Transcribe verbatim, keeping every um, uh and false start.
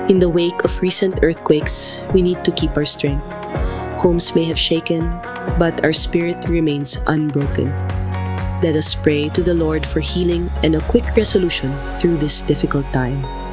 In the wake of recent earthquakes, we need to keep our strength. Homes may have shaken, but our spirit remains unbroken. Let us pray to the Lord for healing and a quick resolution through this difficult time.